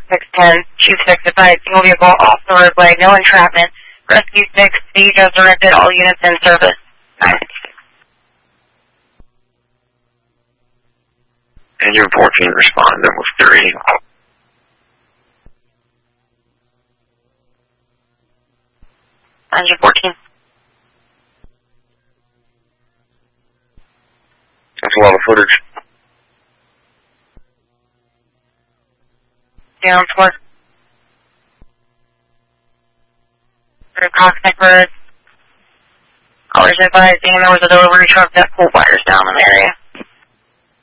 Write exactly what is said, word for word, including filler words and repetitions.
six ten, two six advised, single vehicle off the roadway, no entrapment. Rescue six, stage has directed, all units in service. nine six. Engine fourteen respond, that was three. Engine fourteen. That's a lot of footage. Down towards through Coxneck Road. Callers advising there was a delivery truck that pulled wires down in the area.